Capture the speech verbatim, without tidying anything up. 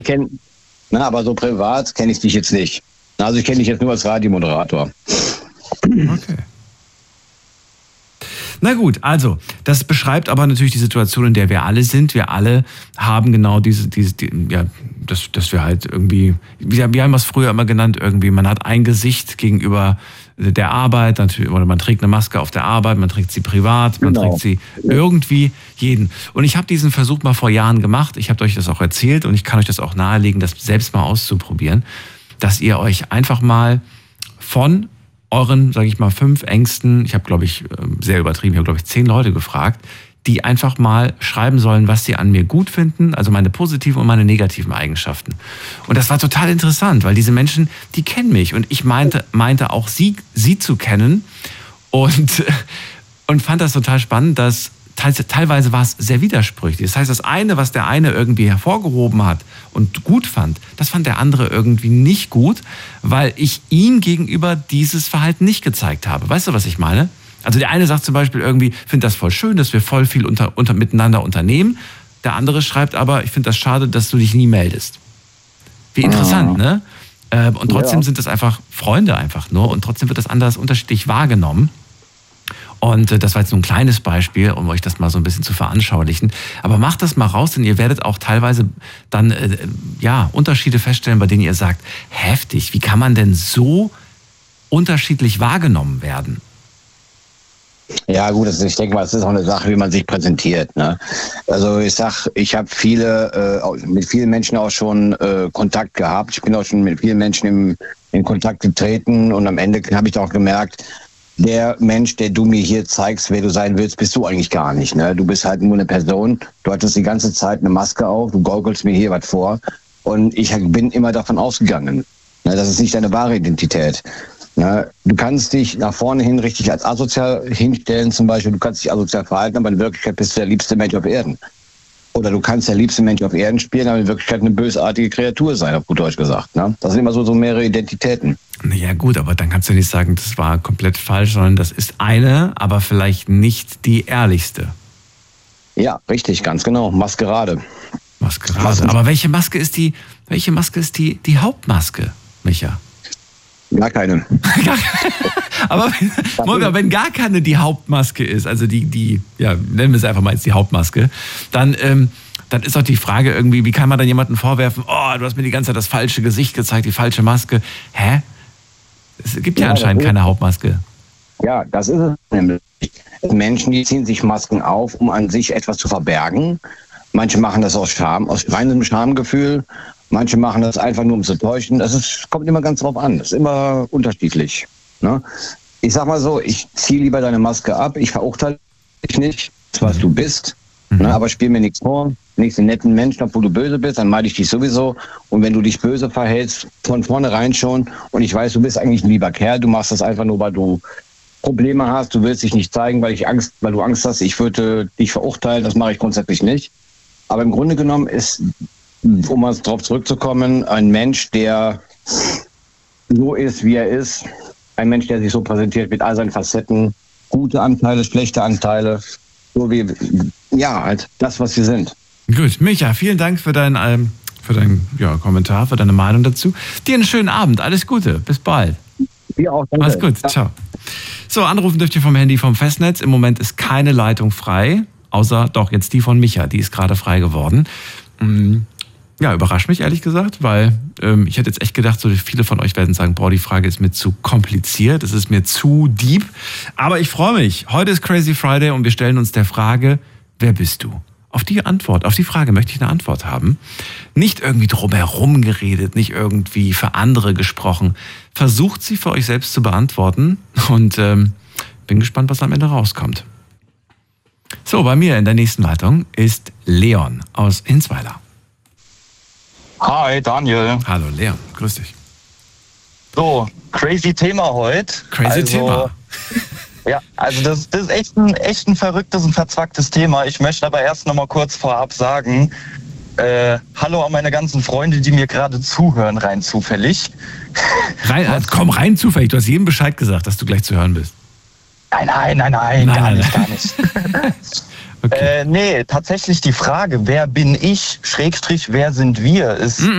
kenn, na, aber so privat kenne ich dich jetzt nicht. Also ich kenne dich jetzt nur als Radiomoderator. Okay. Na gut, also, das beschreibt aber natürlich die Situation, in der wir alle sind. Wir alle haben genau diese, diese die, ja, dass, dass wir halt irgendwie, wir, wir haben es früher immer genannt, irgendwie, man hat ein Gesicht gegenüber der Arbeit, natürlich, oder man trägt eine Maske auf der Arbeit, man trägt sie privat, man genau. trägt sie irgendwie jeden. Und ich habe diesen Versuch mal vor Jahren gemacht, ich habe euch das auch erzählt und ich kann euch das auch nahelegen, das selbst mal auszuprobieren, dass ihr euch einfach mal von euren, sage ich mal, fünf engsten, ich habe, glaube ich, sehr übertrieben, ich habe, glaube ich, zehn Leute gefragt, die einfach mal schreiben sollen, was sie an mir gut finden, also meine positiven und meine negativen Eigenschaften. Und das war total interessant, weil diese Menschen, die kennen mich und ich meinte, meinte auch sie, sie zu kennen und, und fand das total spannend, dass teilweise war es sehr widersprüchlich. Das heißt, das eine, was der eine irgendwie hervorgehoben hat und gut fand, das fand der andere irgendwie nicht gut, weil ich ihm gegenüber dieses Verhalten nicht gezeigt habe. Weißt du, was ich meine? Also der eine sagt zum Beispiel irgendwie, finde das voll schön, dass wir voll viel unter, unter, miteinander unternehmen. Der andere schreibt aber, ich finde das schade, dass du dich nie meldest. Wie interessant, ne? Und trotzdem ja. sind das einfach Freunde einfach nur und trotzdem wird das anders unterschiedlich wahrgenommen. Und das war jetzt nur ein kleines Beispiel, um euch das mal so ein bisschen zu veranschaulichen. Aber macht das mal raus, denn ihr werdet auch teilweise dann äh, ja, Unterschiede feststellen, bei denen ihr sagt, heftig, wie kann man denn so unterschiedlich wahrgenommen werden? Ja gut, ich denke mal, es ist auch eine Sache, wie man sich präsentiert. Ne? Also ich sag, ich habe viele, äh, mit vielen Menschen auch schon äh, Kontakt gehabt. Ich bin auch schon mit vielen Menschen im, in Kontakt getreten und am Ende habe ich auch gemerkt, der Mensch, der du mir hier zeigst, wer du sein willst, bist du eigentlich gar nicht. Ne? Du bist halt nur eine Person. Du hattest die ganze Zeit eine Maske auf. Du gaukelst mir hier was vor. Und ich bin immer davon ausgegangen. Ne? Das ist nicht deine wahre Identität. Ne? Du kannst dich nach vorne hin richtig als asozial hinstellen zum Beispiel. Du kannst dich asozial verhalten, aber in Wirklichkeit bist du der liebste Mensch auf Erden. Oder du kannst der liebste Mensch auf Erden spielen, aber in Wirklichkeit eine bösartige Kreatur sein, auf gut Deutsch gesagt. Ne? Das sind immer so, so mehrere Identitäten. Ja gut, aber dann kannst du nicht sagen, das war komplett falsch, sondern das ist eine, aber vielleicht nicht die ehrlichste. Ja, richtig, ganz genau. Maskerade. Maskerade. Masken. Aber welche Maske ist die, welche Maske ist die, die Hauptmaske, Micha? Gar keine. Aber wenn, wenn gar keine die Hauptmaske ist, also die, die, ja, nennen wir es einfach mal jetzt die Hauptmaske, dann, ähm, dann ist doch die Frage irgendwie, wie kann man dann jemandem vorwerfen, oh, du hast mir die ganze Zeit das falsche Gesicht gezeigt, die falsche Maske. Hä? Es gibt ja, ja anscheinend keine Hauptmaske. Ja, das ist es nämlich. Menschen, die ziehen sich Masken auf, um an sich etwas zu verbergen. Manche machen das aus Scham, aus reinem Schamgefühl. Manche machen das einfach nur, um zu täuschen. Das ist, kommt immer ganz drauf an. Das ist immer unterschiedlich. Ne? Ich sag mal so, ich ziehe lieber deine Maske ab. Ich verurteile dich nicht, was du bist. Mhm. Ne? Aber spiel mir nichts vor. Nicht einen netten Menschen, obwohl du böse bist, dann meide ich dich sowieso. Und wenn du dich böse verhältst, von vornherein schon, und ich weiß, du bist eigentlich ein lieber Kerl, du machst das einfach nur, weil du Probleme hast, du willst dich nicht zeigen, weil ich Angst, weil du Angst hast, ich würde dich verurteilen, das mache ich grundsätzlich nicht. Aber im Grunde genommen ist, um mal darauf zurückzukommen, ein Mensch, der so ist, wie er ist, ein Mensch, der sich so präsentiert mit all seinen Facetten, gute Anteile, schlechte Anteile, so wie, ja, halt das, was wir sind. Gut, Micha, vielen Dank für deinen, ähm, für deinen ja, Kommentar, für deine Meinung dazu. Dir einen schönen Abend, alles Gute, bis bald. Dir auch, danke. Alles gut, ciao. So, anrufen dürft ihr vom Handy vom Festnetz. Im Moment ist keine Leitung frei, außer doch jetzt die von Micha, die ist gerade frei geworden. Ja, überrascht mich ehrlich gesagt, weil ähm, ich hätte jetzt echt gedacht, so viele von euch werden sagen, boah, die Frage ist mir zu kompliziert, es ist mir zu deep. Aber ich freue mich. Heute ist Crazy Friday und wir stellen uns der Frage, wer bist du? Auf die Antwort, auf die Frage möchte ich eine Antwort haben. Nicht irgendwie drumherum geredet, nicht irgendwie für andere gesprochen. Versucht sie für euch selbst zu beantworten und ähm, bin gespannt, was am Ende rauskommt. So, bei mir in der nächsten Leitung ist Leon aus Hinsweiler. Hi, Daniel. Hallo, Leon. Grüß dich. So, crazy Thema heute. Crazy also, Thema. Ja, also das, das ist echt ein, echt ein verrücktes und verzwacktes Thema. Ich möchte aber erst noch mal kurz vorab sagen, äh, hallo an meine ganzen Freunde, die mir gerade zuhören, rein zufällig. Rein, also komm, rein zufällig. Du hast jedem Bescheid gesagt, dass du gleich zu hören bist. Nein, nein, nein, nein, nein gar nein, nicht, nein. gar nicht. Okay. Äh, nee, tatsächlich die Frage, wer bin ich, Schrägstrich, wer sind wir, ist